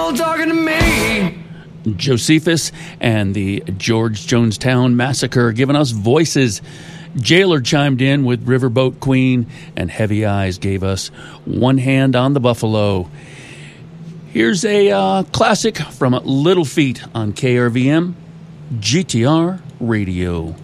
hell talking to me? Josephus and the George Jonestown Massacre giving us voices. Jailer chimed in with Riverboat Queen, and Heavy Eyes gave us One Hand on the Buffalo. Here's a classic from Little Feat on KRVM, GTR Radio.